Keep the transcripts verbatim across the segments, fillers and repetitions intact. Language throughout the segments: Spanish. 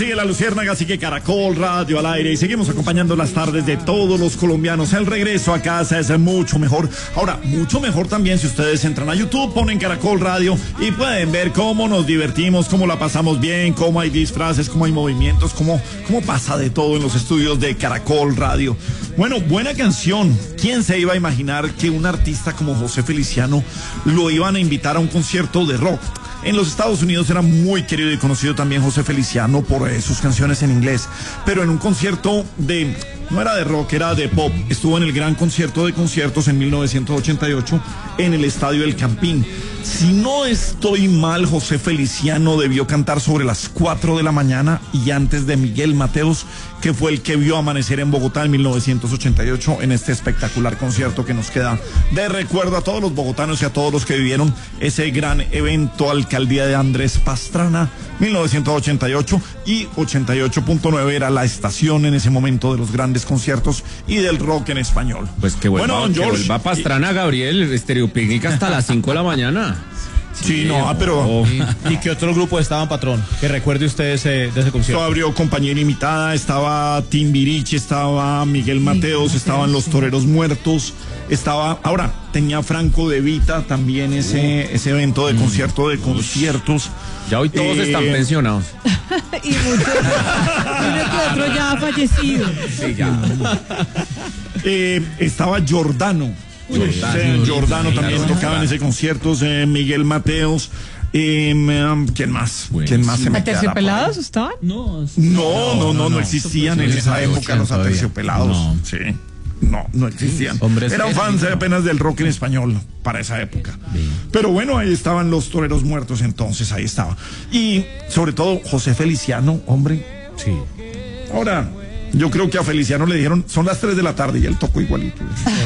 sigue La Luciérnaga, sigue Caracol Radio al aire y seguimos acompañando las tardes de todos los colombianos. El regreso a casa es mucho mejor. Ahora, mucho mejor también si ustedes entran a YouTube, ponen Caracol Radio y pueden ver cómo nos divertimos, cómo la pasamos bien, cómo hay disfraces, cómo hay movimientos, cómo, cómo pasa de todo en los estudios de Caracol Radio. Bueno, buena canción. ¿Quién se iba a imaginar que un artista como José Feliciano lo iban a invitar a un concierto de rock? En los Estados Unidos era muy querido y conocido también José Feliciano por eh, sus canciones en inglés, pero en un concierto de, no era de rock, era de pop. Estuvo en el gran concierto de conciertos en mil novecientos ochenta y ocho en el Estadio El Campín. Si no estoy mal, José Feliciano debió cantar sobre las cuatro de la mañana y antes de Miguel Mateos, que fue el que vio amanecer en Bogotá en mil novecientos ochenta y ocho en este espectacular concierto que nos queda de recuerdo a todos los bogotanos y a todos los que vivieron ese gran evento. Alcaldía de Andrés Pastrana, mil novecientos ochenta y ocho, y ochenta y ocho punto nueve era la estación en ese momento de los grandes conciertos y del rock en español. Pues que vuelva, bueno, que vuelva Pastrana, Gabriel, Estéreo Picnic hasta las cinco de la mañana. Sí, sí, no, ah, pero... ¿Y, ¿Y qué otro grupo estaban, patrón? Que recuerde usted ese, de ese concierto. Abrió Compañía Ilimitada, estaba Timbiriche, estaba Miguel Mateos, estaban Los Toreros Muertos, estaba... Ahora, tenía Franco De Vita también ese, uh, ese evento de concierto de conciertos. Ya hoy todos eh, están pensionados. Y muchos, uno que otro ya ha fallecido. Sí, ya. eh, estaba Giordano. Giordano, Giordano también tocaba en ese concierto, eh, Miguel Mateos, eh, ¿quién más? Bueno, ¿Quién más se me ¿Aterciopelados estaban? No, no, no, no, no existían en esa época los Aterciopelados. No. Sí, no, no existían. Hombres Eran fans apenas del rock en español para esa época. Bien. Pero bueno, ahí estaban Los Toreros Muertos, entonces ahí estaba. Y sobre todo José Feliciano, hombre. Sí. Ahora... Yo creo que a Feliciano le dijeron, son las tres de la tarde y él tocó igualito.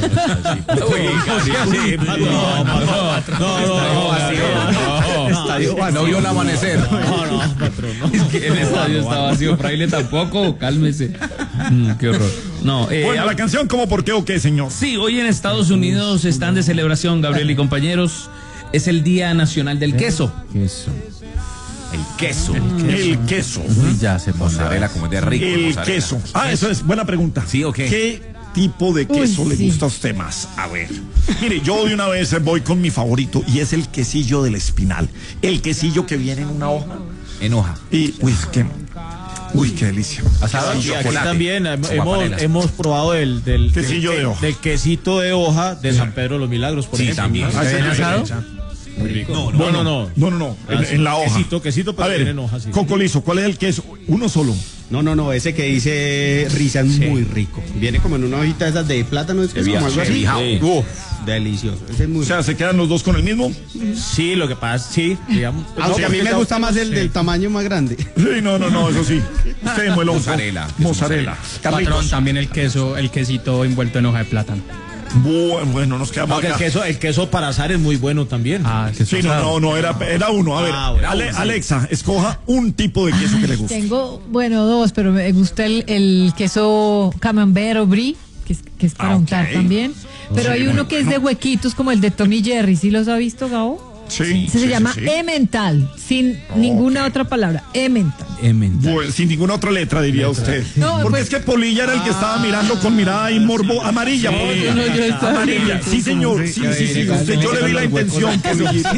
No vio el amanecer. No, no, patrón. Es que el estadio está vacío, Fraile tampoco, cálmese. Mm, qué horror. No, eh, bueno, la canción, ¿cómo, por qué o qué, señor? Sí, hoy en Estados Unidos están de celebración, Gabriel y compañeros. Es el Día Nacional del Queso. Queso. El queso. El queso. El queso. Uy, ya se mozzarella, como de rico. El mozzarella. queso. Ah, eso es buena pregunta. Sí, ¿o qué? ¿Qué tipo de queso Uy, le sí. gusta a usted más? A ver. Mire, yo de una vez voy con mi favorito y es el quesillo del Espinal. El quesillo que viene en una hoja. En hoja. Y, uy, qué... Uy, qué delicia. Asado, y aquí también hemos, hemos probado el del quesillo del, de hoja. del quesito de hoja de San Pedro de los Milagros, por sí, ejemplo. también. ¿Ah, ¿se asado? Muy rico. No, no, no, no, no, no, no. En, en la hoja. Quesito, quesito, pero a ver, viene en hoja, sí. Cocolizo, ¿cuál es el queso? Uno solo. No, no, no, ese que dice Risa es sí. muy rico. Viene como en una hojita de esas de plátano, es que es como algo así. Sí. Uf, delicioso. Ese es muy o sea, rico. ¿se quedan los dos con el mismo? Sí, lo que pasa, sí, digamos. Aunque no, a mí me gusta más el sí. del tamaño más grande. Sí, no, no, no, eso sí. Usted muelo. Mozzarella. Mozzarella. Patrón, también el queso, el quesito envuelto en hoja de plátano. Bueno, bueno, nos quedamos acá. El queso, el queso para asar es muy bueno también. Ah, que sí, no, no, no, era, era uno. A ver, ah, bueno, Ale, sí. Alexa, escoja un tipo de queso que le guste. Tengo, bueno, dos, pero me gusta el, el queso camembert o brie, que es, que es para ah, untar okay. también. Pero sí, hay uno que bueno. es de huequitos, como el de Tommy Jerry. ¿Sí los ha visto, Gabo? Sí. Se sí, llama sí, sí. Emmental, sin okay. ninguna otra palabra. Emmental. Emmental. Bueno, sin ninguna otra letra, diría letra. usted. No, porque pues, es que Polilla era el que estaba mirando con mirada y morbo amarilla. Sí, Polilla. No, yo estaba amarilla. Sí, señor. Sí, sí, sí. Usted, yo le vi la intención, Polilla.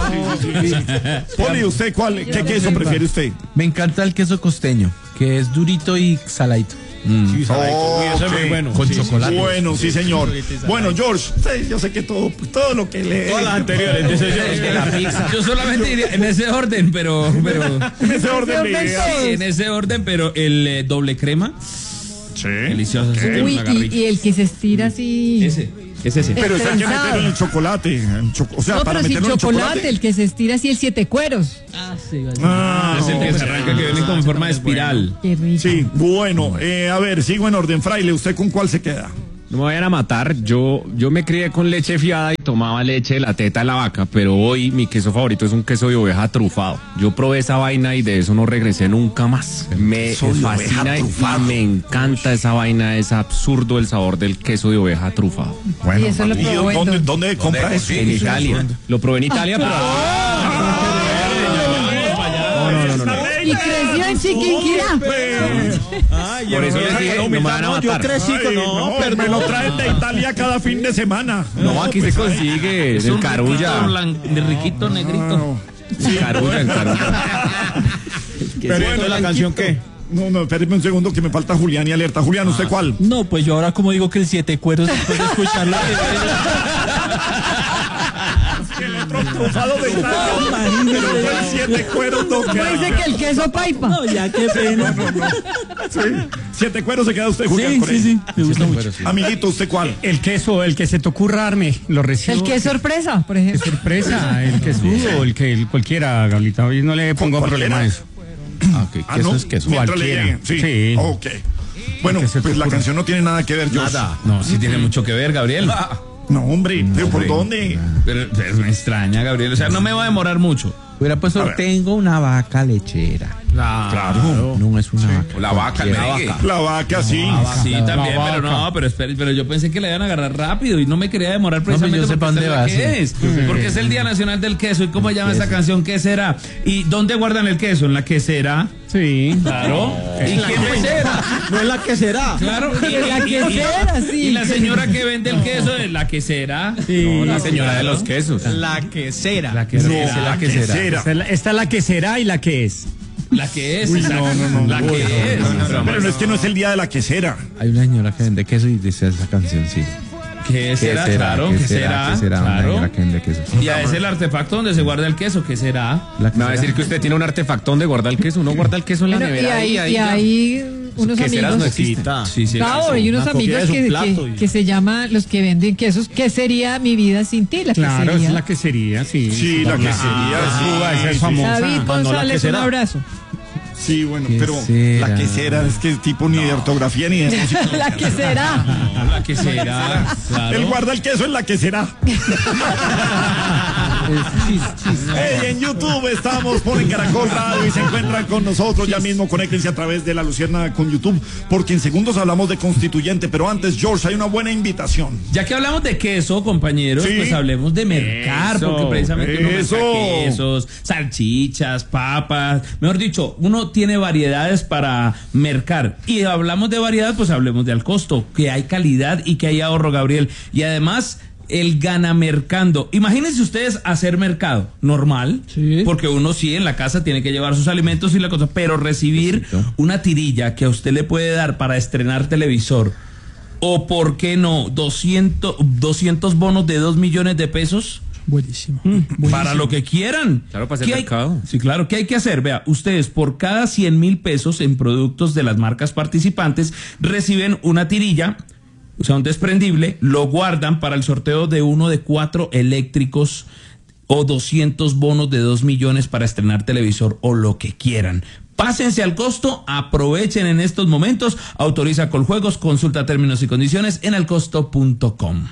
Poli, ¿usted cuál? ¿Qué queso prefiere usted? Me encanta el queso costeño, que es durito y saladito. Mm. Sí, oh, okay. Eso es muy bueno. Con sí, chocolate. Bueno, sí, señor. Bueno, George, usted, yo sé que todo, todo lo que le... Todas las anteriores. Dice yo, es que la pizza. Yo solamente diría en ese orden, pero... pero en ese orden, sí, en ese orden, pero el eh, doble crema. Sí. Delicioso. Okay. Uy, y, y el que se estira así... Ese. Es ese. Pero eso hay que meterlo en el chocolate. En cho o sea, no, para pero meterlo sin en chocolate, chocolate, el que se estira así, el siete cueros. Ah, sí. Ah, es el que se arranca, que viene como en forma de espiral. Qué rico. Sí, bueno. Eh, a ver, sigo en orden. Fraile, ¿usted con cuál se queda? No me vayan a matar, yo, yo me crié con leche fiada y tomaba leche de la teta de la vaca, pero hoy mi queso favorito es un queso de oveja trufado. Yo probé esa vaina y de eso no regresé nunca más. Me fascina y me encanta esa vaina, es absurdo el sabor del queso de oveja trufado. Bueno, y eso lo probé. ¿Dónde, ¿Dónde compra eso? En Italia. Lo probé en Italia, pero... Y creció en Chiquinquirá. Ay, Por eso les dije, no me van a no, yo matar. crecí con... No, no, perdón. me lo traen de Italia cada fin de semana. No, aquí se consigue, Es del un Carulla. riquito blan- de riquito negrito. Carulla, el Carulla. Pero entonces, ¿la canción qué? No, no, espéreme un segundo que me falta Julián y alerta. Julián, ¿usted cuál? No, pues yo ahora como digo que el siete cueros después de escucharlo. El otro trufado de Italia. Pero fue el siete cueros no No queda. dice que el queso paipa. No, ya qué pena. Sí. Siete cueros se queda usted, Julián. Sí, con sí, él. sí, me gusta mucho. Amiguito, ¿usted cuál? El queso, el que se te ocurra darme, lo recibo. El que es sorpresa, por ejemplo. Qué sorpresa, el quesudo, el que el cualquiera, Gablita. Hoy no le pongo ¿Cualquiera? problema a eso. Ah, ok, Ah, queso no, es queso. mientras le Cualquiera. llegue. Sí. Sí. Ok. Bueno, que se te pues la ocurra. canción no tiene nada que ver, George. Nada. No, sí tiene mucho que ver, Gabriel. No, hombre, ¿pero por dónde? Pero, pero me extraña, Gabriel. O sea, no me va a demorar mucho. Hubiera puesto, A ver. tengo una vaca lechera. Claro. No es una vaca. La vaca, el cualquiera. merengue. La vaca, sí. Sí, también, vaca. pero no, pero espere, pero yo pensé que le iban a agarrar rápido y no me quería demorar precisamente yo sé pa' porque dónde esta es la va, que sí. es. Porque es el Día Nacional del Queso. ¿Y cómo se llama esa canción? ¿Qué será? ¿Y dónde guardan el queso? ¿En la quesera? Sí. Claro. ¿Y quién mesera? No es la que será. Claro. Y La quesera, sí. Y la señora que vende el queso es la quesera. No, la señora de los quesos. La quesera. La No, quesera. la que será. Esta es la, esta es la que será y la que es. La que es. Uy, no, exacto. no, no. La Uy, que es. Pero no es que no es el día de la quesera. Hay una señora que vende queso y dice esa canción, sí. ¿Qué será? ¿Qué será? Claro, ¿Qué ¿qué será? será? ¿Qué será? Una Claro. señora que vende queso. Ya es el artefacto donde se guarda el queso. ¿Qué será? La que Me va a será. decir que usted tiene un artefacto donde guarda el queso. Uno guarda el queso en la Bueno, y nevera. ahí, y ahí y ya. ahí unos Queseras amigos. no existen. Sí, sí. Claro, hay unos Una copia amigos de su que, plato que, y- que se llama los que venden quesos. ¿Qué sería mi vida sin ti? La Claro, esa quesería. es la quesería, sí. Sí, la quesería, Ah, sí, esa es sí, famosa. David Ah, no, la González, un quesera. abrazo. Sí, bueno, ¿Qué pero será? la quesera es que tipo ni de ortografía ni de música. La que será. No, la que será. Claro. Él guarda el queso en la quesera. Hey, en YouTube estamos, ponen Caracol Radio y se encuentran con nosotros. Ya mismo conéctense a través de La Lucierna con YouTube, porque en segundos hablamos de constituyente. Pero antes, George, hay una buena invitación. Ya que hablamos de queso, compañeros, Sí. pues hablemos de mercar, Eso, porque precisamente uno eso. merca quesos, salchichas, papas, mejor dicho, uno tiene variedades para mercar. Y hablamos de variedad, pues hablemos de al costo, que hay calidad y que hay ahorro, Gabriel. Y además, el gana mercando. Imagínense ustedes hacer mercado normal, Sí. porque uno sí en la casa tiene que llevar sus alimentos y la cosa, pero recibir Exacto. una tirilla que a usted le puede dar para estrenar televisor, o por qué no, doscientos, doscientos bonos de dos millones de pesos. Buenísimo. Para lo que quieran. Claro, para hacer ¿Qué hay- mercado. Sí, claro. ¿Qué hay que hacer? Vea, ustedes por cada cien mil pesos en productos de las marcas participantes reciben una tirilla, o sea, un desprendible, lo guardan para el sorteo de uno de cuatro eléctricos o doscientos bonos de dos millones para estrenar televisor o lo que quieran. Pásense al costo, aprovechen en estos momentos, autoriza Coljuegos, consulta términos y condiciones en alcosto punto com.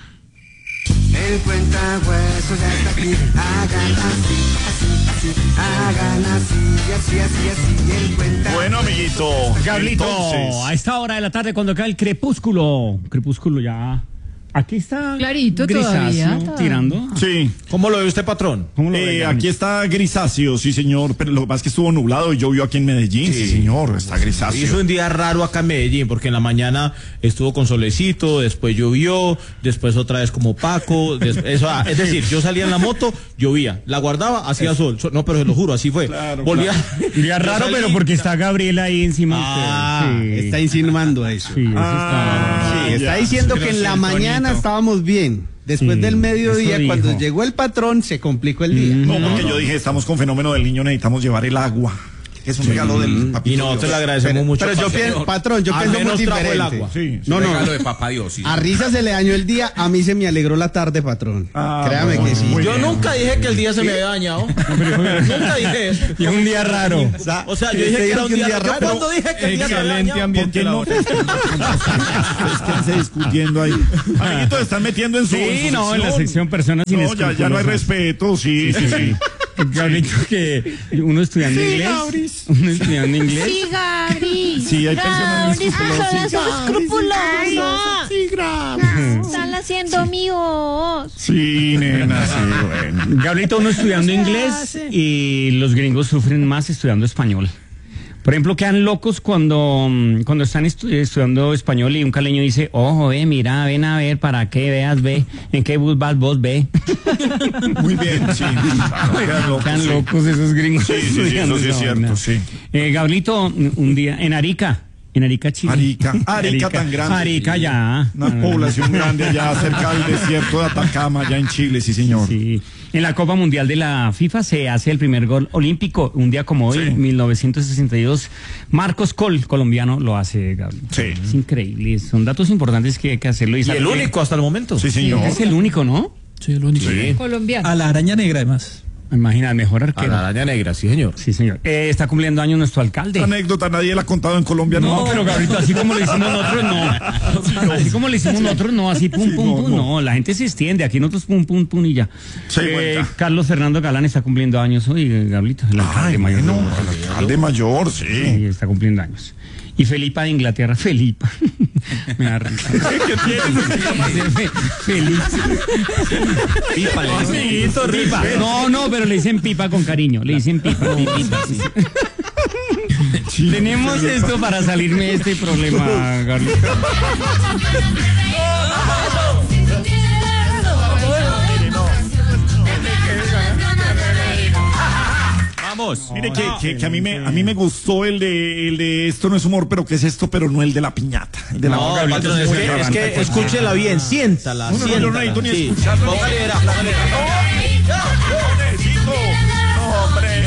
El cuentahuesos ya está aquí. Hagan así, así, así. Hagan así, así, así, así. El cuentahuesos. Bueno, amiguito. Gablito, entonces, a esta hora de la tarde cuando cae el crepúsculo. Crepúsculo ya. Aquí está. Clarito grisáceo, todavía, está. tirando. Sí. ¿Cómo lo ve usted, patrón? ¿Cómo lo ve, Eh, Gaby? aquí está grisáceo, sí, señor. Pero lo que pasa es que estuvo nublado y llovió aquí en Medellín. Sí, señor, está grisáceo. Hizo un día raro acá en Medellín, porque en la mañana estuvo con solecito, después llovió, después otra vez como Paco. des- eso, ah, es decir, yo salía en la moto, llovía, la guardaba, hacía sol. So- No, pero se lo juro, así fue. Claro, Volvía. Un día Yo raro, salí- pero porque está Gabriela ahí encima Ah, de usted. Sí. está insinuando eso. Sí, eso Ah, Sí, está ya. diciendo que en la mañana estábamos bien. Después Sí, del mediodía, eso cuando dijo. llegó el patrón, se complicó el día. No, porque yo dije, estamos con fenómeno del niño, necesitamos llevar el agua. Es un regalo del papito Y nosotros Dios. le agradecemos mucho. Pero yo patrón. pienso, patrón, yo Al pienso muy menos trajo el diferente. agua. Sí, No, no. Regalo de papá Dios. sí. A Risa se le dañó el día, a mí se me alegró la tarde, patrón. Ah, Créame bueno, que sí. muy Yo bien. nunca dije que el día se me había dañado. Nunca dije eso. Y un día raro. O sea, yo Usted dije que dijo era un que un día día raro. raro. Yo cuando dije que el día se me había dañado. ¿Por qué no? Es que se discutiendo ahí. Amiguitos, están metiendo en su. en Sí, su no, en la sección personas No, ya, ya no hay inescrupulosas. respeto, sí, sí, sí. Gabrielito, que uno estudiando Sí, inglés. Gabris. Uno estudiando inglés. Sí, Gabri. Sí, hay personas inescrupulosas. Son Sí, escrupulosas. sí, Gabris. Están haciendo míos. Sí, nena, sí, bueno. Gabrielito, uno estudiando inglés y los gringos sufren más estudiando español. Por ejemplo, quedan locos cuando, mm, cuando están estu- estudiando español y un caleño dice, ojo, ve, mira, ven a ver, para qué veas, ve, en qué bus vas vos, ve. Muy bien, sí. Claro, quedan locos, Quedan sí. locos esos gringos. Sí, sí, sí, estudiando eso sí es esa cierto, vaina. sí. Eh, Gablito, un día, en Arica, en Arica, Chile. Arica, Arica tan grande. Arica ya. Una población grande allá cerca del desierto de Atacama, allá en Chile, sí señor. Sí. En la Copa Mundial de la FIFA se hace el primer gol olímpico, un día como hoy, Sí. mil novecientos sesenta y dos. Marcos Col, colombiano, lo hace, Gabriel. Sí. Es increíble, son datos importantes que hay que hacerlo. Y el único hasta el momento. Sí señor. Es el único, ¿no? Sí, el único. Sí. Colombiano. A la araña negra, además. Imagina, el mejor A arquero. la araña negra, sí, señor. Sí, señor. Eh, está cumpliendo años nuestro alcalde. Esta anécdota nadie la ha contado en Colombia, No, ¿no? pero Gabrielito, así como lo hicimos nosotros, no. Así como lo hicimos nosotros, no, así pum, Sí, pum, no, pum, no. no. La gente se extiende, aquí nosotros pum, pum, pum y ya. Sí, Eh, cuenta. Carlos Fernando Galán está cumpliendo años hoy, Gabrielito, el alcalde Ay, mayor. de bueno, Bogotá. el alcalde mayor, sí. Sí, está cumpliendo años. Y Felipa de Inglaterra, Felipa. Me da risa. ¿Qué tiene? Felipa. Pipa, le dicen. Pipa. No, no, pero le dicen pipa con cariño. Le dicen pipa. Pipita, sí. Tenemos esto para salirme de este problema, Gabriel. Vamos. Mire que, que, que a mí me a mí me gustó el de el de esto no es humor, pero ¿qué es esto? Pero no el de la piñata. El de la No, piñata patrón, es muy que, es raro. que escúchela bien, siéntala, No, no, no, yo no siéntala. necesito ni Sí. escucharlo. Póngale, verá, póngale. No necesito. No, hombre.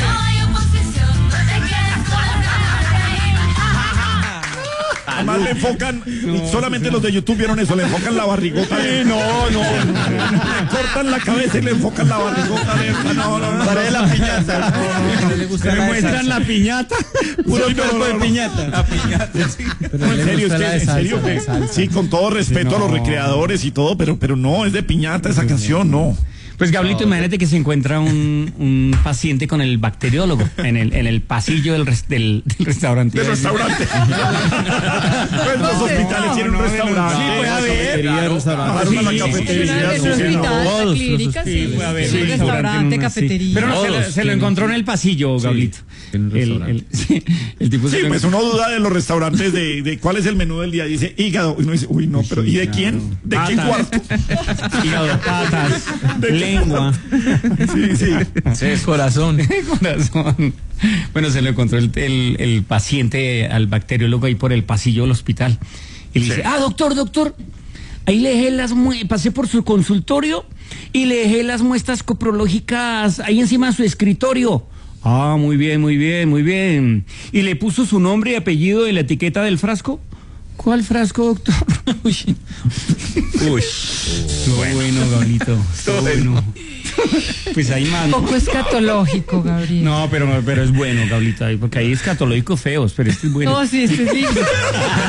Además le enfocan, solamente los de YouTube vieron eso, le enfocan la barrigota. Sí, no, no. Le cortan la cabeza y le enfocan la barrigota. De, no, no, no. Para la piñata. Me muestran la piñata. Puro Sí, no, cuerpo no, de no. piñata. La piñata, sí. Pero No, le en serio, gusta es la que, de en salsa, serio, de que- salsa. sí, con todo respeto a los no. recreadores y todo, pero, pero no, es de piñata esa canción, no. Pues Gablito, imagínate que se encuentra un, un paciente con el bacteriólogo en el, en el pasillo del, res- del, del restaurante. Del restaurante. Pues los hospitales tienen un restaurante. Sí, puede haber. Claro. Bajaron a la Sí, cafetería. En sí, un sí, no. hospital, Todos la los clínica, sí, puede haber sí, un restaurante, en una- cafetería. sí. Pero no, se, Todos lo- se lo tienen. encontró en el pasillo, Gablito. en un El, restaurante. el, sí, el tipo se Sí, lo pues encontró. uno duda de los restaurantes de, de cuál es el menú del día. Dice hígado. Y uno dice, uy, no, pero ¿y de quién? ¿De qué Patas. cuarto? Hígado, patas, ¿De qué lengua. Sí, sí. Corazón. Corazón. Bueno, se lo encontró el, el, el paciente al bacteriólogo ahí por el pasillo del hospital. Y le Sí. dice, ah, doctor, doctor, ahí le dejé las mue- pasé por su consultorio y le dejé las muestras coprológicas ahí encima de su escritorio. Ah, muy bien, muy bien, muy bien. ¿Y le puso su nombre y apellido en la etiqueta del frasco? ¿Cuál frasco, doctor? Uy. Uy. Bueno, bueno, Gablito. Estuvo bueno. Pues ahí más. Un poco escatológico, Gabriel. No, pero, pero es bueno, Gablita, porque hay escatológicos feos, pero este es bueno. No, sí, este es lindo.